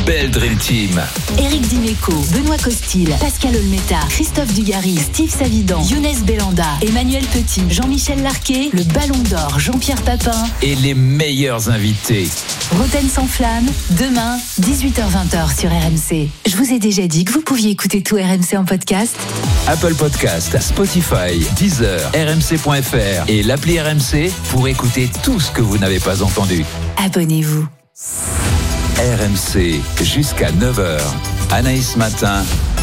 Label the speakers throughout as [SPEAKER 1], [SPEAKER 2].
[SPEAKER 1] belle Dream Team.
[SPEAKER 2] Éric Dimeco, Benoît Costil, Pascal Olmeta, Christophe Dugarry, Steve Savidan, Younes Belanda, Emmanuel Petit, Jean-Michel Larquet, le Ballon d'Or, Jean-Pierre Papin
[SPEAKER 1] et les meilleurs invités.
[SPEAKER 2] Roten sans flamme, demain, 18h-20h sur RMC. Je vous ai déjà dit que vous pouviez écouter tout RMC en podcast.
[SPEAKER 1] Apple Podcast, Spotify, Deezer, RMC.fr et l'appli RMC pour écouter tout ce que vous n'avez pas entendu.
[SPEAKER 2] Abonnez-vous.
[SPEAKER 1] RMC jusqu'à 9h. Anaïs Matin.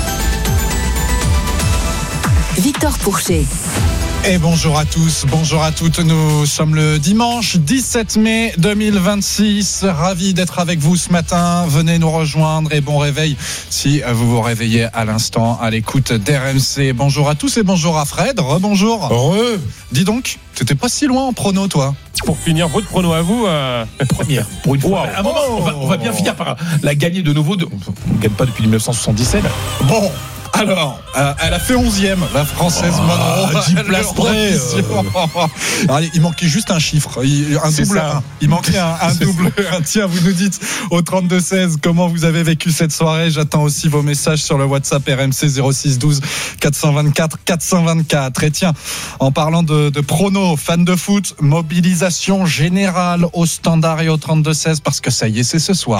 [SPEAKER 2] Victor Pourchet.
[SPEAKER 3] Et bonjour à tous, bonjour à toutes. Nous sommes le dimanche 17 mai 2026. Ravi d'être avec vous ce matin. Venez nous rejoindre et bon réveil si vous vous réveillez à l'instant à l'écoute d'RMC. Bonjour à tous et bonjour à Fred. Rebonjour.
[SPEAKER 4] Heureux.
[SPEAKER 3] Dis donc, t'étais pas si loin en prono, toi.
[SPEAKER 4] Pour finir votre prono à vous, première. Pour une fois. À un moment, on va bien finir par la gagner de nouveau. On ne gagne pas depuis 1977.
[SPEAKER 3] Bon. Alors, elle a fait 11e, la Française Monroe.
[SPEAKER 4] 10 places près.
[SPEAKER 3] Alors, il manquait juste un chiffre, un double 1. Il manquait un double 1. Tiens, vous nous dites au 32-16 comment vous avez vécu cette soirée. J'attends aussi vos messages sur le WhatsApp RMC 06 12 424 424. Et tiens, en parlant de pronos, fans de foot, mobilisation générale au Standard et au 32-16 parce que ça y est, c'est ce soir.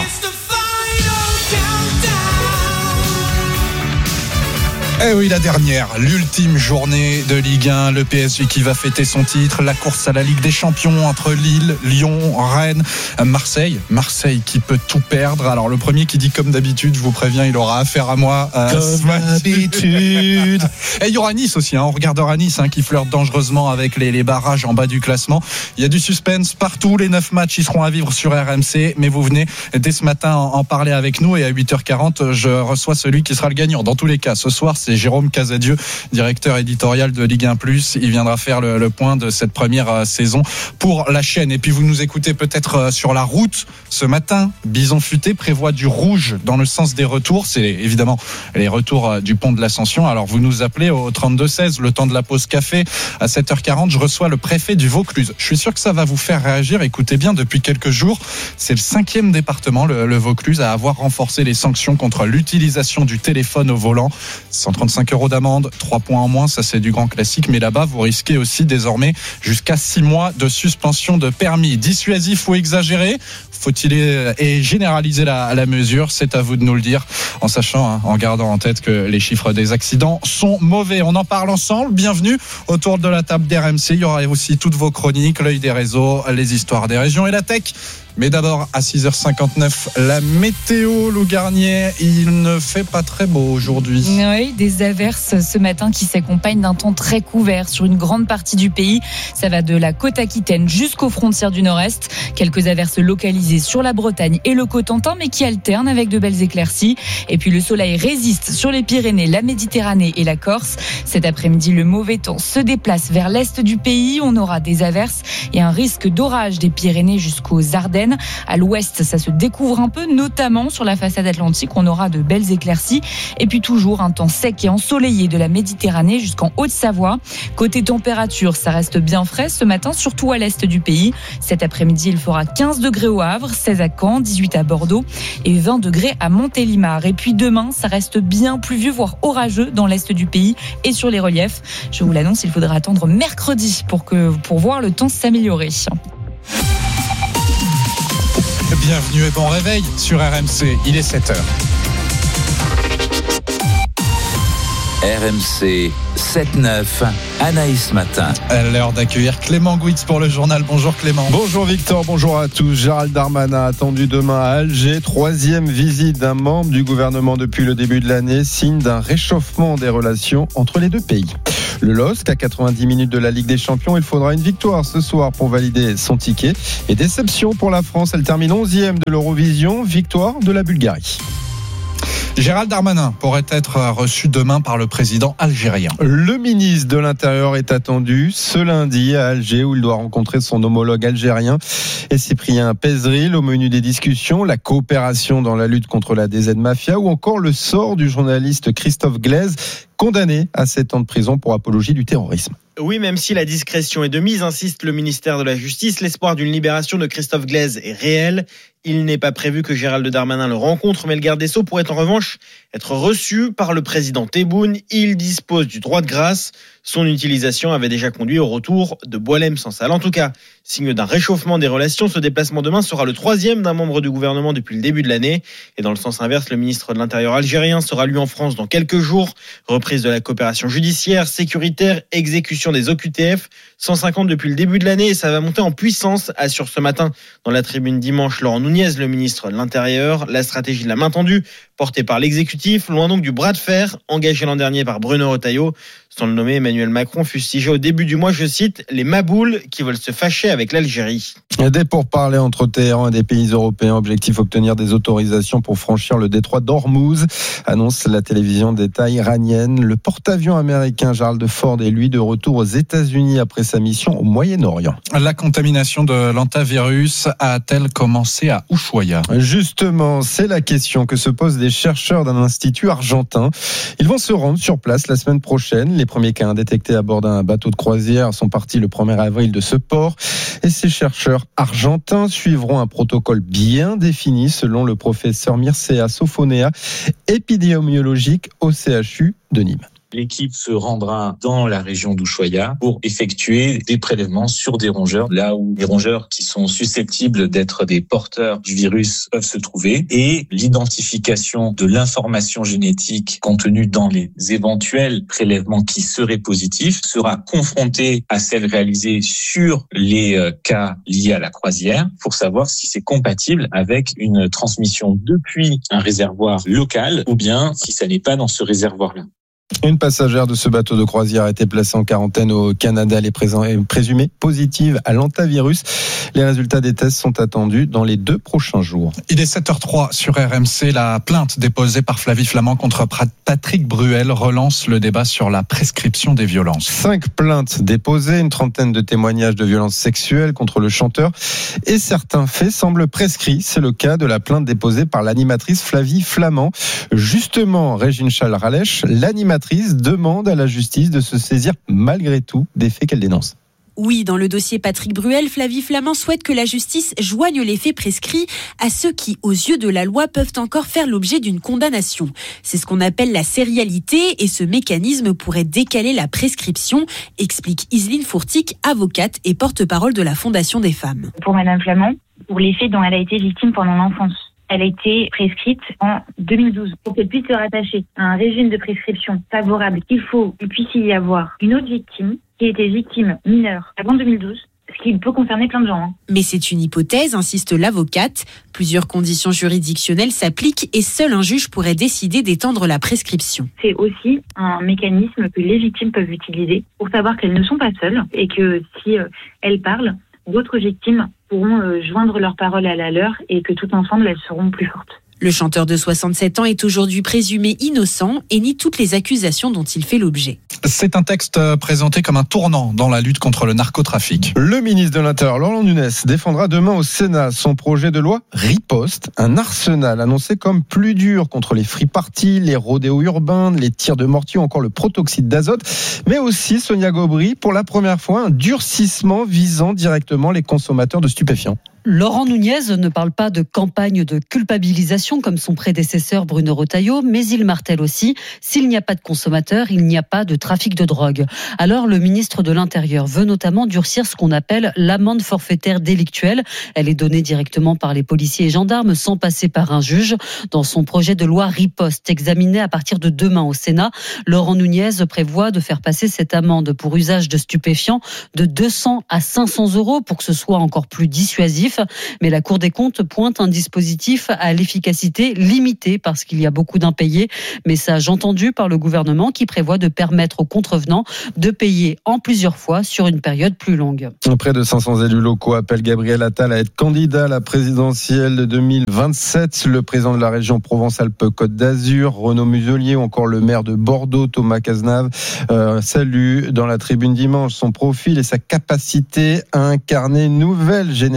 [SPEAKER 3] Eh oui, la dernière, l'ultime journée de Ligue 1, le PSG qui va fêter son titre, la course à la Ligue des Champions entre Lille, Lyon, Rennes, Marseille qui peut tout perdre. Alors le premier qui dit comme d'habitude, je vous préviens, il aura affaire à moi.
[SPEAKER 4] Comme d'habitude.
[SPEAKER 3] Et il y aura Nice aussi, on regardera Nice qui flirte dangereusement avec les barrages en bas du classement. Il y a du suspense partout, les 9 matchs ils seront à vivre sur RMC, mais vous venez dès ce matin en parler avec nous et à 8h40, je reçois celui qui sera le gagnant. Dans tous les cas, ce soir, c'est Jérôme Casadieu, directeur éditorial de Ligue 1+. Il viendra faire le point de cette première saison pour la chaîne. Et puis vous nous écoutez peut-être sur la route ce matin. Bison Futé prévoit du rouge dans le sens des retours. C'est évidemment les retours du pont de l'Ascension. Alors vous nous appelez au 32-16, le temps de la pause café. À 7h40, je reçois le préfet du Vaucluse. Je suis sûr que ça va vous faire réagir. Écoutez bien, depuis quelques jours, c'est le 5e département, le Vaucluse, à avoir renforcé les sanctions contre l'utilisation du téléphone au volant. 135 € d'amende, 3 points en moins, ça c'est du grand classique, mais là-bas vous risquez aussi désormais jusqu'à 6 mois de suspension de permis. Dissuasif ou exagéré ? Faut-il généraliser la mesure ? C'est à vous de nous le dire, en sachant, en gardant en tête que les chiffres des accidents sont mauvais. On en parle ensemble, bienvenue autour de la table d'RMC. Il y aura aussi toutes vos chroniques, l'œil des réseaux, les histoires des régions et la tech. Mais d'abord, à 6h59, la météo, Lou Garnier, il ne fait pas très beau aujourd'hui.
[SPEAKER 5] Oui, des averses ce matin qui s'accompagnent d'un temps très couvert sur une grande partie du pays. Ça va de la côte aquitaine jusqu'aux frontières du nord-est. Quelques averses localisées sur la Bretagne et le Cotentin, mais qui alternent avec de belles éclaircies. Et puis le soleil résiste sur les Pyrénées, la Méditerranée et la Corse. Cet après-midi, le mauvais temps se déplace vers l'est du pays. On aura des averses et un risque d'orage des Pyrénées jusqu'aux Ardennes. À l'ouest, ça se découvre un peu, notamment sur la façade atlantique. On aura de belles éclaircies. Et puis toujours un temps sec et ensoleillé de la Méditerranée jusqu'en Haute-Savoie. Côté température, ça reste bien frais ce matin, surtout à l'est du pays. Cet après-midi, il fera 15 degrés au Havre, 16 à Caen, 18 à Bordeaux et 20 degrés à Montélimar. Et puis demain, ça reste bien pluvieux, voire orageux dans l'est du pays et sur les reliefs. Je vous l'annonce, il faudra attendre mercredi pour voir le temps s'améliorer.
[SPEAKER 3] Bienvenue et bon réveil sur RMC, il est 7h.
[SPEAKER 1] RMC 7-9, Anaïs Matin.
[SPEAKER 3] À l'heure d'accueillir Clément Gouitz pour le journal. Bonjour Clément.
[SPEAKER 6] Bonjour Victor, bonjour à tous. Gérald Darmanin attendu demain à Alger. 3e visite d'un membre du gouvernement depuis le début de l'année, signe d'un réchauffement des relations entre les deux pays. Le LOSC, à 90 minutes de la Ligue des Champions, il faudra une victoire ce soir pour valider son ticket. Et déception pour la France, elle termine 11e de l'Eurovision, victoire de la Bulgarie.
[SPEAKER 3] Gérald Darmanin pourrait être reçu demain par le président algérien.
[SPEAKER 6] Le ministre de l'Intérieur est attendu ce lundi à Alger où il doit rencontrer son homologue algérien et Cyprien Pézril. Au menu des discussions, la coopération dans la lutte contre la DZ Mafia ou encore le sort du journaliste Christophe Glaise, condamné à 7 ans de prison pour apologie du terrorisme.
[SPEAKER 7] Oui, même si la discrétion est de mise, insiste le ministère de la Justice, l'espoir d'une libération de Christophe Glaise est réel. Il n'est pas prévu que Gérald Darmanin le rencontre, mais le garde des Sceaux pourrait en revanche être reçu par le président Tebboune. Il dispose du droit de grâce. Son utilisation avait déjà conduit au retour de Boualem-Sansal. En tout cas, signe d'un réchauffement des relations, ce déplacement demain sera le 3e d'un membre du gouvernement depuis le début de l'année. Et dans le sens inverse, le ministre de l'Intérieur algérien sera lui en France dans quelques jours. Reprise de la coopération judiciaire, sécuritaire, exécution des OQTF. 150 depuis le début de l'année et ça va monter en puissance, assure ce matin dans la tribune dimanche Laurent Nunez, le ministre de l'Intérieur. La stratégie de la main tendue, portée par l'exécutif, loin donc du bras de fer engagé l'an dernier par Bruno Retailleau. Sans le nommer, Emmanuel Macron fustigé au début du mois, je cite, les maboules qui veulent se fâcher avec l'Algérie.
[SPEAKER 6] Des pourparlers entre Téhéran et des pays européens, objectif obtenir des autorisations pour franchir le détroit d'Ormuz, annonce la télévision d'État iranienne. Le porte-avions américain Gerald Ford est lui de retour aux États-Unis après sa mission au Moyen-Orient.
[SPEAKER 3] La contamination de l'hantavirus a-t-elle commencé à Ushuaia ?
[SPEAKER 6] Justement, c'est la question que se posent des chercheurs d'un institut argentin. Ils vont se rendre sur place la semaine prochaine. Les premiers cas détectés à bord d'un bateau de croisière sont partis le 1er avril de ce port. Et ces chercheurs argentins suivront un protocole bien défini selon le professeur Mircea Sofonea, épidémiologique au CHU de Nîmes.
[SPEAKER 8] L'équipe se rendra dans la région d'Ushuaia pour effectuer des prélèvements sur des rongeurs, là où les rongeurs qui sont susceptibles d'être des porteurs du virus peuvent se trouver, et l'identification de l'information génétique contenue dans les éventuels prélèvements qui seraient positifs sera confrontée à celle réalisée sur les cas liés à la croisière pour savoir si c'est compatible avec une transmission depuis un réservoir local ou bien si ça n'est pas dans ce réservoir-là.
[SPEAKER 6] Une passagère de ce bateau de croisière a été placée en quarantaine au Canada. Elle est présumée positive à l'hantavirus. Les résultats des tests sont attendus dans les 2 prochains jours.
[SPEAKER 3] Il est 7h03 sur RMC. La plainte déposée par Flavie Flament contre Patrick Bruel relance le débat sur la prescription des violences.
[SPEAKER 6] 5 plaintes déposées, une trentaine de témoignages de violences sexuelles contre le chanteur et certains faits semblent prescrits. C'est le cas de la plainte déposée par l'animatrice Flavie Flament. Justement, Régine Chal-Ralech, l'animatrice demande à la justice de se saisir malgré tout des faits qu'elle dénonce.
[SPEAKER 9] Oui, dans le dossier Patrick Bruel, Flavie Flament souhaite que la justice joigne les faits prescrits à ceux qui, aux yeux de la loi, peuvent encore faire l'objet d'une condamnation. C'est ce qu'on appelle la sérialité et ce mécanisme pourrait décaler la prescription, explique Iseline Fourtic, avocate et porte-parole de la Fondation des femmes.
[SPEAKER 10] Pour Madame Flament, pour les faits dont elle a été victime pendant l'enfance, elle a été prescrite en 2012. Pour qu'elle puisse se rattacher à un régime de prescription favorable, il faut qu'il puisse y avoir une autre victime qui était victime mineure avant 2012, ce qui peut concerner plein de gens.
[SPEAKER 9] Mais c'est une hypothèse, insiste l'avocate. Plusieurs conditions juridictionnelles s'appliquent et seul un juge pourrait décider d'étendre la prescription.
[SPEAKER 10] C'est aussi un mécanisme que les victimes peuvent utiliser pour savoir qu'elles ne sont pas seules et que si elles parlent, d'autres victimes pourront joindre leurs paroles à la leur et que tout ensemble, elles seront plus fortes.
[SPEAKER 9] Le chanteur de 67 ans est aujourd'hui présumé innocent et nie toutes les accusations dont il fait l'objet.
[SPEAKER 3] C'est un texte présenté comme un tournant dans la lutte contre le narcotrafic.
[SPEAKER 6] Le ministre de l'Intérieur, Laurent Nunez, défendra demain au Sénat son projet de loi Riposte, un arsenal annoncé comme plus dur contre les free parties, les rodéos urbains, les tirs de mortier ou encore le protoxyde d'azote, mais aussi, Sonia Gobry, pour la première fois, un durcissement visant directement les consommateurs de stupéfiants.
[SPEAKER 11] Laurent Nunez ne parle pas de campagne de culpabilisation comme son prédécesseur Bruno Retailleau, mais il martèle aussi, s'il n'y a pas de consommateurs, il n'y a pas de trafic de drogue. Alors le ministre de l'Intérieur veut notamment durcir ce qu'on appelle l'amende forfaitaire délictuelle. Elle est donnée directement par les policiers et gendarmes sans passer par un juge. Dans son projet de loi Riposte, examiné à partir de demain au Sénat, Laurent Nunez prévoit de faire passer cette amende pour usage de stupéfiants de 200 à 500 € pour que ce soit encore plus dissuasif. Mais la Cour des comptes pointe un dispositif à l'efficacité limitée parce qu'il y a beaucoup d'impayés. Message entendu par le gouvernement qui prévoit de permettre aux contrevenants de payer en plusieurs fois sur une période plus longue.
[SPEAKER 6] Près de 500 élus locaux appellent Gabriel Attal à être candidat à la présidentielle de 2027. Le président de la région Provence-Alpes-Côte d'Azur, Renaud Muselier, ou encore le maire de Bordeaux, Thomas Cazenave, salue dans la tribune dimanche son profil et sa capacité à incarner une nouvelle génération politique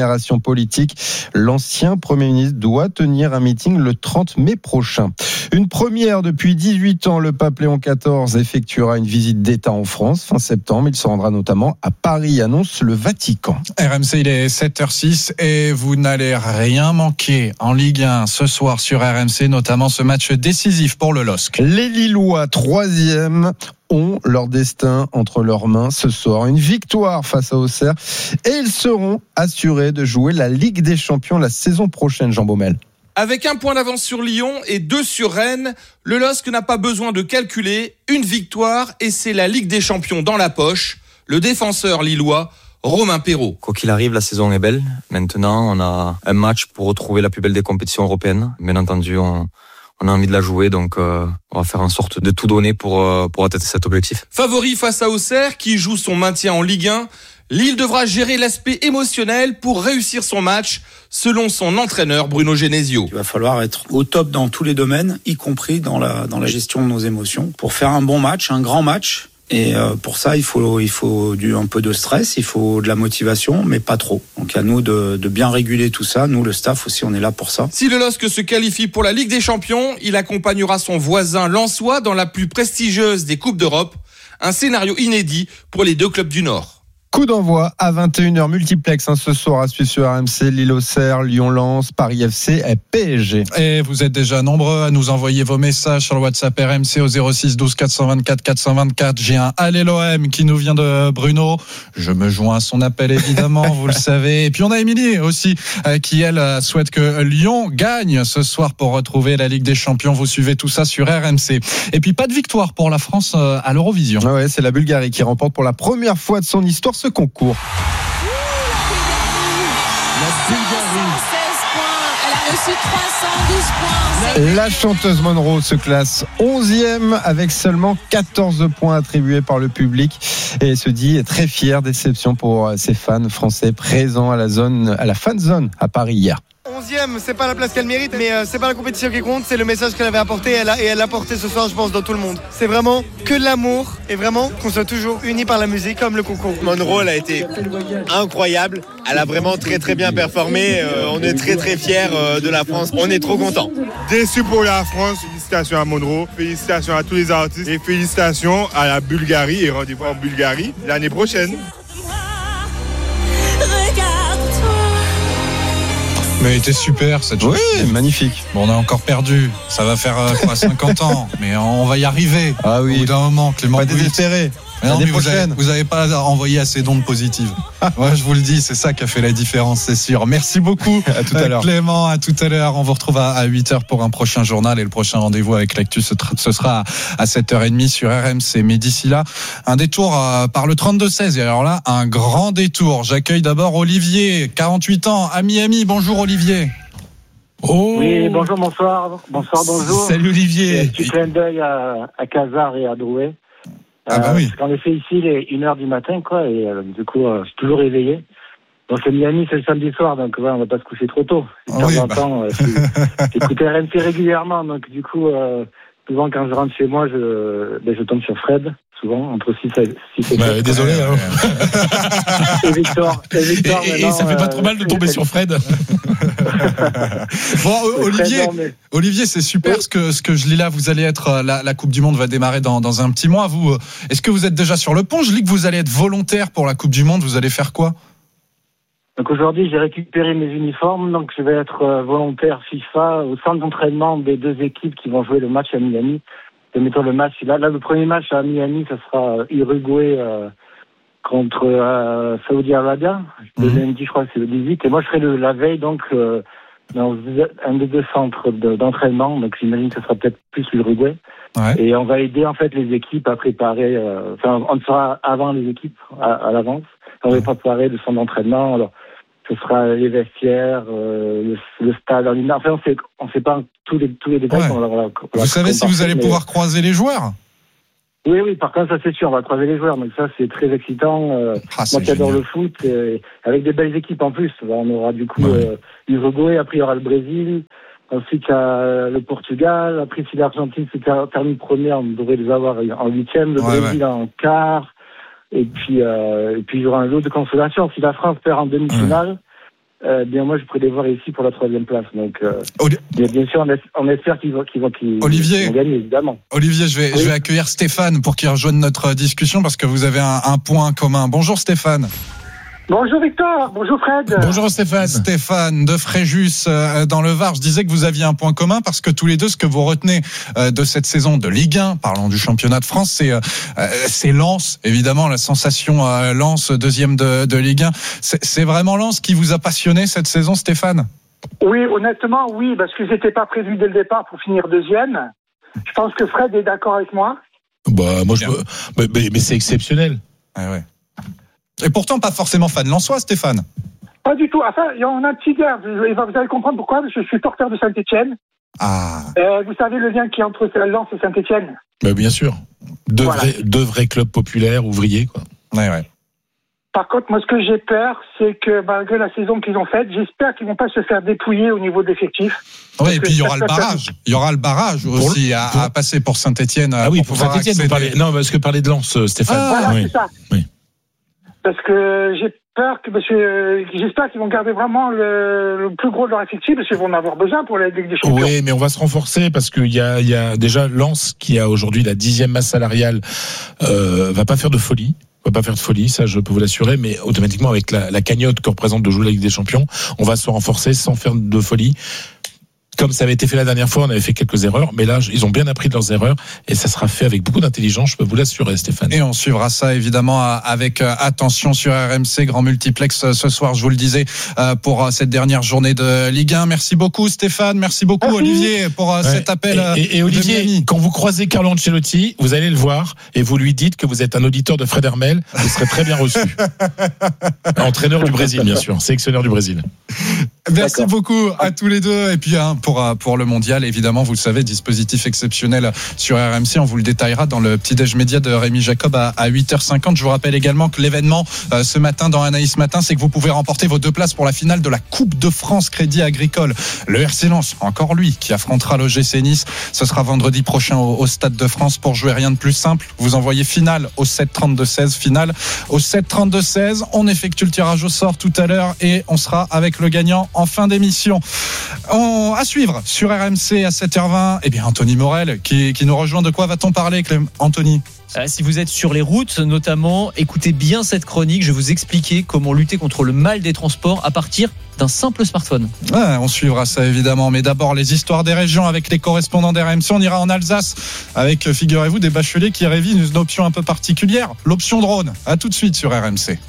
[SPEAKER 6] politique. L'ancien Premier ministre doit tenir un meeting le 30 mai prochain. Une première depuis 18 ans, le pape Léon XIV effectuera une visite d'État en France fin septembre. Il se rendra notamment à Paris, annonce le Vatican.
[SPEAKER 3] RMC, il est 7h06 et vous n'allez rien manquer en Ligue 1 ce soir sur RMC, notamment ce match décisif pour le LOSC.
[SPEAKER 6] Les Lillois, 3e, ont leur destin entre leurs mains ce soir. Une victoire face à Auxerre et ils seront assurés de jouer la Ligue des Champions la saison prochaine, Jean Baumel.
[SPEAKER 12] Avec 1 point d'avance sur Lyon et 2 sur Rennes, le LOSC n'a pas besoin de calculer. Une victoire et c'est la Ligue des Champions dans la poche. Le défenseur lillois, Romain Perrault.
[SPEAKER 13] Quoi qu'il arrive, la saison est belle. Maintenant, on a un match pour retrouver la plus belle des compétitions européennes. Bien entendu, on a envie de la jouer, donc on va faire en sorte de tout donner pour atteindre cet objectif.
[SPEAKER 12] Favori face à Auxerre, qui joue son maintien en Ligue 1, Lille devra gérer l'aspect émotionnel pour réussir son match, selon son entraîneur Bruno Genesio.
[SPEAKER 14] Il va falloir être au top dans tous les domaines, y compris dans la gestion de nos émotions, pour faire un bon match, un grand match. Et pour ça, il faut un peu de stress, il faut de la motivation, mais pas trop. Donc à nous de bien réguler tout ça. Nous, le staff aussi, on est là pour ça.
[SPEAKER 12] Si le LOSC se qualifie pour la Ligue des Champions, il accompagnera son voisin lensois dans la plus prestigieuse des Coupes d'Europe. Un scénario inédit pour les 2 clubs du Nord.
[SPEAKER 6] Coup d'envoi à 21h multiplex ce soir à suivre sur RMC, Lille-Auxerre, Lyon-Lens, Paris FC et PSG.
[SPEAKER 3] Et vous êtes déjà nombreux à nous envoyer vos messages sur le WhatsApp RMC au 06 12 424 424. J'ai un Allez l'OM qui nous vient de Bruno. Je me joins à son appel évidemment, vous le savez. Et puis on a Émilie aussi qui elle souhaite que Lyon gagne ce soir pour retrouver la Ligue des Champions. Vous suivez tout ça sur RMC. Et puis pas de victoire pour la France à l'Eurovision.
[SPEAKER 6] Ouais, c'est la Bulgarie qui remporte pour la première fois de son histoire ce concours.
[SPEAKER 15] La Bulgarie. 16 points. Elle a reçu 312 points.
[SPEAKER 6] La chanteuse Monroe se classe 11e avec seulement 14 points attribués par le public et se dit très fière. Déception pour ses fans français présents à la fan zone à Paris hier.
[SPEAKER 16] 11e, c'est pas la place qu'elle mérite, mais c'est pas la compétition qui compte, c'est le message qu'elle avait apporté et elle l'a porté ce soir, je pense, dans tout le monde. C'est vraiment que de l'amour et vraiment qu'on soit toujours unis par la musique comme le concours.
[SPEAKER 17] Monroe, elle a été incroyable, elle a vraiment très très bien performé, on est très très fiers de la France, on est trop contents.
[SPEAKER 18] Déçu pour la France, félicitations à Monroe, félicitations à tous les artistes et félicitations à la Bulgarie et rendez-vous en Bulgarie l'année prochaine.
[SPEAKER 3] Mais elle était super cette chanson.
[SPEAKER 6] Oui, magnifique.
[SPEAKER 3] Bon, on a encore perdu. Ça va faire 50 ans. Mais on va y arriver.
[SPEAKER 6] Ah oui.
[SPEAKER 3] Au bout d'un moment, Clément.
[SPEAKER 6] Pas désespéré.
[SPEAKER 3] Vous n'avez pas envoyé assez d'ondes positives. Moi, je vous le dis, c'est ça qui a fait la différence, c'est sûr. Merci beaucoup,
[SPEAKER 6] à tout à l'heure.
[SPEAKER 3] Clément. À tout à l'heure. On vous retrouve à 8h pour un prochain journal et le prochain rendez-vous avec l'actu, ce sera à 7h30 sur RMC. Mais d'ici là, un détour par le 32-16. Et alors là, un grand détour. J'accueille d'abord Olivier, 48 ans, à Miami. Bonjour Olivier.
[SPEAKER 19] Oh. Oui, bonjour, bonsoir. Bonjour.
[SPEAKER 3] Salut Olivier.
[SPEAKER 19] Petit clin d'œil à Casar et à Drouet.
[SPEAKER 3] Oui.
[SPEAKER 19] Parce qu'en effet, ici, il est 1h du matin, quoi, et du coup, je suis toujours éveillé. Bon, c'est Miami, c'est le samedi soir, donc on va pas se coucher trop tôt. De temps en temps, j'écoute RMC régulièrement, donc du coup, souvent quand je rentre chez moi, je tombe sur Fred, souvent, entre 6 et 7.
[SPEAKER 4] Désolé.
[SPEAKER 19] Et Victor.
[SPEAKER 4] Et ça fait pas trop mal de tomber sur Fred.
[SPEAKER 3] Bon, Olivier, c'est super ce que je lis là. Vous allez être la Coupe du Monde va démarrer dans un petit mois. Vous, est-ce que vous êtes déjà sur le pont? Je lis que vous allez être volontaire pour la Coupe du Monde. Vous allez faire quoi?
[SPEAKER 19] Donc aujourd'hui, j'ai récupéré mes uniformes. Donc je vais être volontaire FIFA au centre d'entraînement des 2 équipes qui vont jouer le match à Miami. Mettons le match là, le premier match à Miami, ça sera Uruguay contre Saudi Arabia. Le lundi, je crois que c'est le 18. Et moi, je serai la veille, donc, dans un des 2 centres d'entraînement. Donc, j'imagine que ce sera peut-être plus l'Uruguay. Ouais. Et on va aider, en fait, les équipes à préparer, on sera avant les équipes, à l'avance. On va préparer le centre d'entraînement. Alors, ce sera les vestiaires, le stade. Enfin, on sait pas tous les détails.
[SPEAKER 3] Ouais. Vous savez si vous allez pouvoir croiser les joueurs?
[SPEAKER 19] Oui, par contre, ça c'est sûr, on va croiser les joueurs. Donc ça, c'est très excitant. Moi qui adore le foot, avec des belles équipes en plus. On aura du coup Uruguay, après il y aura le Brésil, ensuite il y a le Portugal, après si l'Argentine se termine première, on devrait les avoir en 8e, le Brésil en quart. Et puis il y aura un lot de consolation. Si la France perd en demi-finale, bien moi je pourrais les voir ici pour la 3e place. Donc bien sûr on espère qu'ils vont gagner évidemment.
[SPEAKER 3] Olivier, je vais accueillir Stéphane pour qu'il rejoigne notre discussion parce que vous avez un point commun. Bonjour Stéphane.
[SPEAKER 20] Bonjour Victor, bonjour Fred.
[SPEAKER 4] Bonjour Stéphane.
[SPEAKER 3] Stéphane de Fréjus dans le Var. Je disais que vous aviez un point commun parce que tous les deux, ce que vous retenez de cette saison de Ligue 1, parlons du championnat de France, c'est Lens, évidemment, la sensation Lens, deuxième de Ligue 1. C'est vraiment Lens qui vous a passionné cette saison, Stéphane ?
[SPEAKER 20] Oui, honnêtement, oui, parce qu'ils n'étaient pas prévus dès le départ pour finir deuxième. Je pense que Fred est d'accord avec moi.
[SPEAKER 4] Moi, mais c'est exceptionnel.
[SPEAKER 3] Ouais. Et pourtant, pas forcément fan lensois, Stéphane.
[SPEAKER 20] Pas du tout. Enfin, on a un petit gars. Vous allez comprendre pourquoi. Parce que je suis porteur de Saint-Etienne.
[SPEAKER 3] Ah.
[SPEAKER 20] Vous savez le lien qui est entre Lens et Saint-Etienne.
[SPEAKER 4] Bien sûr. Deux vrais clubs populaires, ouvriers, quoi.
[SPEAKER 3] Ouais.
[SPEAKER 20] Par contre, moi, ce que j'ai peur, c'est que malgré la saison qu'ils ont faite, j'espère qu'ils vont pas se faire dépouiller au niveau de l'effectif.
[SPEAKER 3] Oui, et puis il y aura le barrage. Il y aura le barrage aussi à passer pour Saint-Etienne.
[SPEAKER 4] Ah oui, pour Saint-Etienne, vous parlez. Non, parce que parler de Lens, Stéphane.
[SPEAKER 20] Voilà, c'est ça. Oui. Parce que j'ai peur que, j'espère qu'ils vont garder vraiment le plus gros de leur effectif, parce qu'ils vont en avoir besoin pour la Ligue des Champions.
[SPEAKER 4] Oui, mais on va se renforcer parce qu'il y a déjà Lens qui a aujourd'hui la 10e masse salariale, va pas faire de folie. Ça je peux vous l'assurer, mais automatiquement avec la cagnotte que représente de jouer la Ligue des Champions, on va se renforcer sans faire de folie. Comme ça avait été fait la dernière fois, on avait fait quelques erreurs, mais là, ils ont bien appris de leurs erreurs et ça sera fait avec beaucoup d'intelligence, je peux vous l'assurer, Stéphane. Et
[SPEAKER 3] on suivra ça évidemment avec attention sur RMC, grand multiplex ce soir, je vous le disais, pour cette dernière journée de Ligue 1. Merci beaucoup Stéphane, merci beaucoup Olivier pour cet appel.
[SPEAKER 4] Et Olivier, quand vous croisez Carlo Ancelotti, vous allez le voir et vous lui dites que vous êtes un auditeur de Fred Hermel, vous serez très bien reçu. Entraîneur du Brésil, bien sûr, sélectionneur du Brésil.
[SPEAKER 3] Merci beaucoup à tous les deux. Et puis pour le mondial, évidemment, vous le savez, dispositif exceptionnel sur RMC. On vous le détaillera dans le petit-déj média de Rémi Jacob à 8h50. Je vous rappelle également que l'événement ce matin dans Anaïs Matin, c'est que vous pouvez remporter vos 2 places pour la finale de la Coupe de France Crédit Agricole. Le RC Lens, encore lui, qui affrontera l'OGC Nice. Ce sera vendredi prochain au Stade de France. Pour jouer, rien de plus simple. Vous envoyez finale au 7-32-16. Finale au 7-32-16. On effectue le tirage au sort tout à l'heure et on sera avec le gagnant en fin d'émission. À suivre sur RMC à 7h20. Eh bien, Anthony Morel qui nous rejoint. De quoi va-t-on parler, Anthony ?
[SPEAKER 21] Si vous êtes sur les routes, notamment, écoutez bien cette chronique. Je vais vous expliquer comment lutter contre le mal des transports à partir d'un simple smartphone.
[SPEAKER 3] Ouais, on suivra ça évidemment, mais d'abord les histoires des régions avec les correspondants d'RMC. On ira en Alsace avec, figurez-vous, des bacheliers qui révisent une option un peu particulière, l'option drone. À tout de suite sur RMC.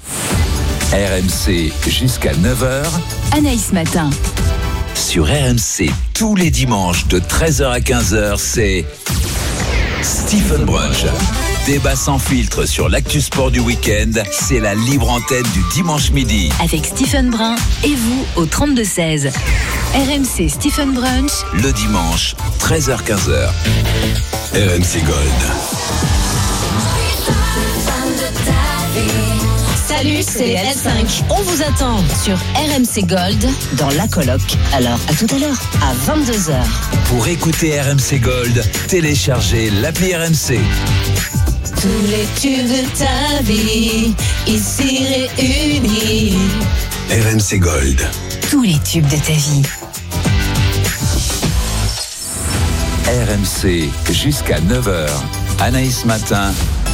[SPEAKER 1] RMC jusqu'à 9h.
[SPEAKER 2] Anaïs Matin.
[SPEAKER 1] Sur RMC, tous les dimanches de 13h à 15h, c'est Stephen Brunch. Débat sans filtre sur l'actu sport du week-end, c'est la libre antenne du dimanche midi.
[SPEAKER 2] Avec Stephen Brun et vous au 32-16. RMC Stephen Brunch.
[SPEAKER 1] Le dimanche, 13h-15h. RMC Gold.
[SPEAKER 2] Salut, c'est les L5. On vous attend sur RMC Gold dans la coloc. Alors, à tout à l'heure, à 22h.
[SPEAKER 1] Pour écouter RMC Gold, téléchargez l'appli RMC.
[SPEAKER 2] Tous les tubes de ta vie, ici réunis.
[SPEAKER 1] RMC Gold.
[SPEAKER 2] Tous les tubes de ta vie.
[SPEAKER 1] RMC jusqu'à 9h. Anaïs Matin.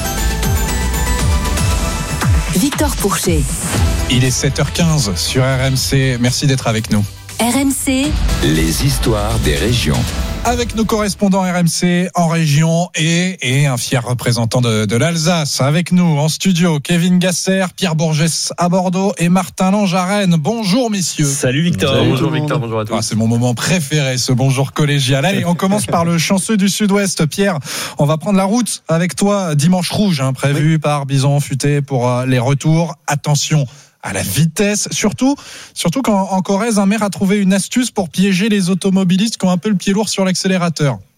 [SPEAKER 2] Victor Pourchet.
[SPEAKER 3] Il est 7h15 sur RMC. Merci d'être avec nous.
[SPEAKER 2] RMC.
[SPEAKER 1] Les histoires des régions.
[SPEAKER 3] Avec nos correspondants RMC en région et un fier représentant de l'Alsace. Avec nous en studio, Kevin Gasser, Pierre Bourgès à Bordeaux et Martin Lange à Rennes. Bonjour messieurs.
[SPEAKER 21] Salut Victor.
[SPEAKER 22] Bonjour Victor, bonjour à tous.
[SPEAKER 3] C'est mon moment préféré, ce bonjour collégial. Allez, on commence par le chanceux du Sud-Ouest. Pierre, on va prendre la route avec toi. Dimanche rouge, prévu par Bison Futé pour les retours. Attention à la vitesse, surtout qu'en Corrèze, un maire a trouvé une astuce pour piéger les automobilistes qui ont un peu le pied lourd sur l'accélérateur.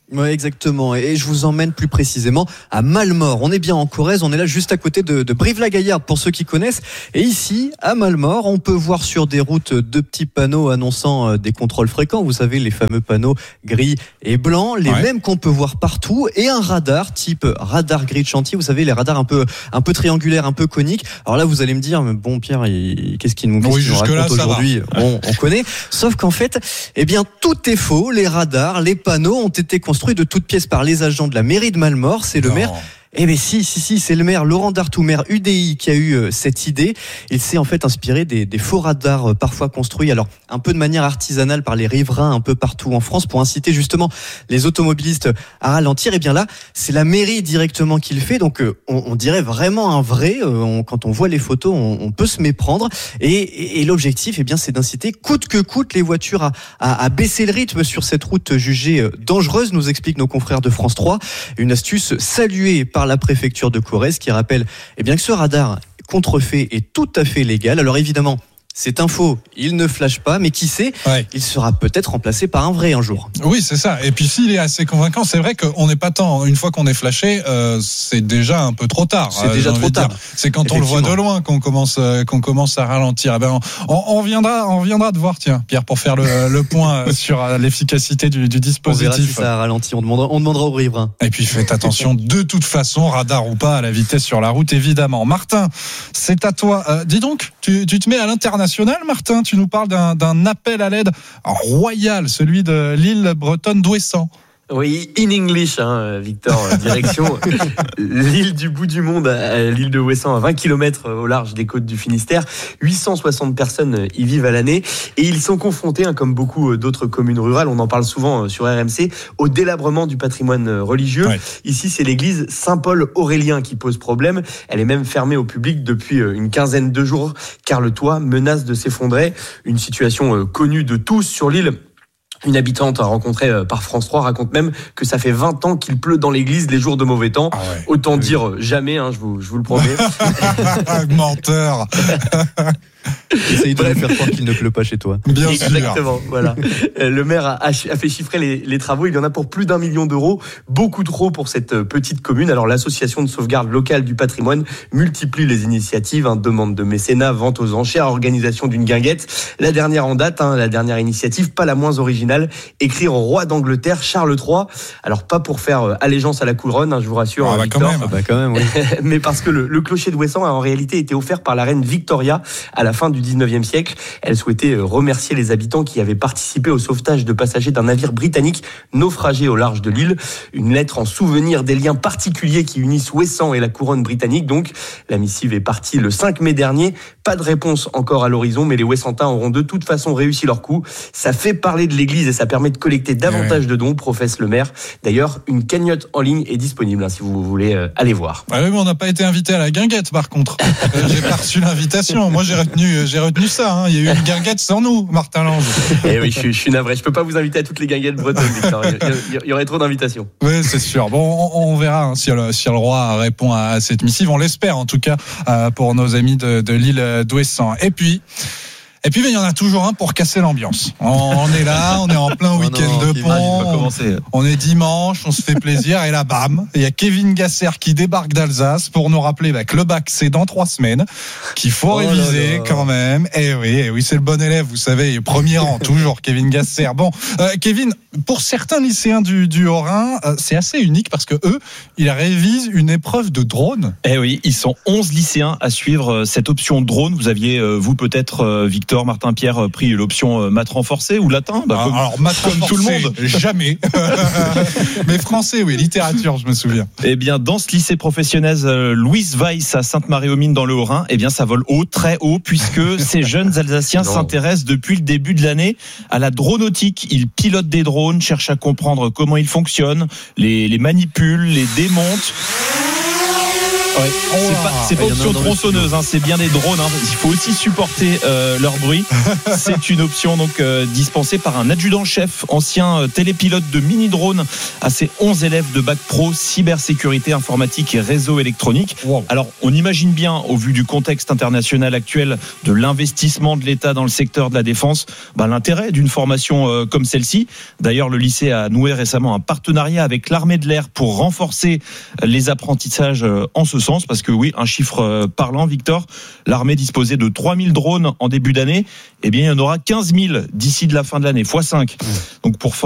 [SPEAKER 5] Ouais, exactement. Et je vous emmène plus précisément à Mallemort. On est bien en Corrèze, on est là juste à côté de Brive-la-Gaillarde pour ceux qui connaissent. Et ici, à Mallemort, on peut voir sur des routes 2 petits panneaux annonçant des contrôles fréquents. Vous savez, les fameux panneaux gris et blancs, les mêmes qu'on peut voir partout. Et un radar type radar grille de chantier. Vous savez, les radars un peu triangulaires, un peu coniques. Alors là, vous allez me dire, mais bon, Pierre, qu'est-ce qu'il nous raconte aujourd'hui? On connaît. Sauf qu'en fait, eh bien, tout est faux. Les radars, les panneaux ont été construits de toutes pièces par les agents de la mairie de Mallemort. C'est le maire. Eh bien si, c'est le maire Laurent Dartout, maire UDI, qui a eu cette idée. Il s'est en fait inspiré des faux radars parfois construits, alors un peu de manière artisanale par les riverains un peu partout en France pour inciter justement les automobilistes à ralentir. Et bien là, c'est la mairie directement qui le fait, donc on dirait vraiment un vrai. Quand on voit les photos, on peut se méprendre. Et l'objectif, eh bien, c'est d'inciter coûte que coûte les voitures à baisser le rythme sur cette route jugée dangereuse, nous expliquent nos confrères de France 3. Une astuce saluée par la préfecture de Corrèze qui rappelle que ce radar contrefait est tout à fait légal. Alors évidemment, c'est un faux, il ne flash pas, mais qui sait, il sera peut-être remplacé par un vrai un jour.
[SPEAKER 3] Oui, c'est ça. Et puis s'il est assez convaincant, c'est vrai qu'on n'est pas tant, une fois qu'on est flashé, c'est déjà un peu trop tard.
[SPEAKER 5] C'est déjà trop tard.
[SPEAKER 3] C'est quand on le voit de loin qu'on commence à ralentir. Eh ben, on viendra de voir, tiens, Pierre, pour faire le point sur l'efficacité du dispositif.
[SPEAKER 5] On verra si ça ralentit, on demandera aux riverains.
[SPEAKER 3] Et puis faites attention, de toute façon, radar ou pas, à la vitesse sur la route, évidemment. Martin, c'est à toi. Dis donc, tu te mets à l'international, Martin, tu nous parles d'un appel à l'aide royal, celui de l'île bretonne d'Ouessant.
[SPEAKER 22] Oui, in English, Victor, direction l'île du bout du monde, l'île de Ouessant, à 20 km au large des côtes du Finistère. 860 personnes y vivent à l'année et ils sont confrontés, comme beaucoup d'autres communes rurales, on en parle souvent sur RMC, au délabrement du patrimoine religieux. Ouais. Ici, c'est l'église Saint-Paul Aurélien qui pose problème. Elle est même fermée au public depuis une quinzaine de jours car le toit menace de s'effondrer. Une situation connue de tous sur l'île. Une habitante rencontrée par France 3 raconte même que ça fait 20 ans qu'il pleut dans l'église les jours de mauvais temps. Ah ouais, autant dire jamais, je vous le promets.
[SPEAKER 3] Menteur.
[SPEAKER 5] Essaye de faire croire qu'il ne pleut pas chez toi.
[SPEAKER 22] Bien exactement, sûr. Voilà. Le maire a fait chiffrer les travaux. Il y en a pour plus d'1 million d'euros. Beaucoup trop pour cette petite commune. Alors, l'association de sauvegarde locale du patrimoine multiplie les initiatives. Demande de mécénat, vente aux enchères, organisation d'une guinguette. La dernière en date, la dernière initiative, pas la moins originale, écrire au roi d'Angleterre, Charles III. Alors, pas pour faire allégeance à la couronne, je vous rassure. Victor.
[SPEAKER 5] Quand même, oui.
[SPEAKER 22] Mais parce que le clocher de Ouessant a en réalité été offert par la reine Victoria à la fin du 19e siècle. Elle souhaitait remercier les habitants qui avaient participé au sauvetage de passagers d'un navire britannique naufragé au large de l'île. Une lettre en souvenir des liens particuliers qui unissent Ouessant et la couronne britannique. Donc, la missive est partie le 5 mai dernier. Pas de réponse encore à l'horizon, mais les Ouessantins auront de toute façon réussi leur coup. Ça fait parler de l'église et ça permet de collecter davantage de dons, professe le maire. D'ailleurs, une cagnotte en ligne est disponible si vous voulez aller voir.
[SPEAKER 3] Ah oui, mais on n'a pas été invité à la guinguette par contre. J'ai pas reçu l'invitation. Moi, j'ai retenu ça. Il y a eu une guinguette sans nous, Martin Lange.
[SPEAKER 22] Eh oui, je suis navré. Je peux pas vous inviter à toutes les guinguettes bretonnes, Victor. Il y aurait trop d'invitations.
[SPEAKER 3] Oui, c'est sûr. Bon, on verra si le roi répond à cette missive. On l'espère en tout cas pour nos amis de l'île d'Ouessant. Et puis, il y en a toujours un pour casser l'ambiance. On est là, on est en plein week-end de pont. On est dimanche, on se fait plaisir. Et là, bam, il y a Kevin Gasser qui débarque d'Alsace pour nous rappeler que le bac, c'est dans 3 semaines, qu'il faut réviser quand même. Et oui, c'est le bon élève, vous savez, premier rang, toujours, Kevin Gasser. Bon, Kevin, pour certains lycéens du Haut-Rhin, c'est assez unique parce que eux, ils révisent une épreuve de drone.
[SPEAKER 23] Eh oui, ils sont 11 lycéens à suivre cette option drone. Vous aviez, vous peut-être, Victor, Martin, Pierre, pris l'option maths renforcée ou latin
[SPEAKER 3] alors maths comme tout le monde, jamais. Mais français, oui, littérature, je me souviens.
[SPEAKER 23] Eh bien, dans ce lycée professionnel Louise Weiss à Sainte-Marie-aux-Mines dans le Haut-Rhin, eh bien, ça vole haut, très haut, puisque ces jeunes Alsaciens s'intéressent depuis le début de l'année à la dronautique. Ils pilotent des drones, cherchent à comprendre comment ils fonctionnent, les manipulent, les démontent. C'est pas option tronçonneuse, hein, c'est bien des drones. Hein. Il faut aussi supporter leur bruit. C'est une option donc dispensée par un adjudant-chef, ancien télépilote de mini-drone, à ses 11 élèves de bac pro cybersécurité, informatique et réseau électronique. Wow. Alors, on imagine bien, au vu du contexte international actuel, de l'investissement de l'État dans le secteur de la défense, l'intérêt d'une formation comme celle-ci. D'ailleurs, le lycée a noué récemment un partenariat avec l'armée de l'air pour renforcer les apprentissages en ce sens, parce que oui, un chiffre parlant, Victor, l'armée disposait de 3000 drones en début d'année, eh bien il y en aura 15 000 d'ici de la fin de l'année, x5. Donc pour